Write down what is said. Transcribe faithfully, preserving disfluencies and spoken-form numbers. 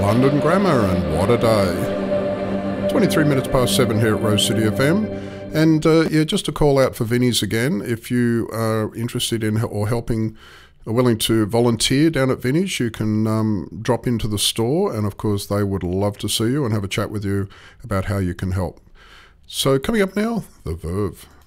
London Grammar, and what a day. twenty-three minutes past seven here at Rose City F M. And uh, yeah, just a call out for Vinnie's again. If you are interested in or helping, are willing to volunteer down at Vinnie's, you can um, drop into the store, and of course they would love to see you and have a chat with you about how you can help. So coming up now, The Verve.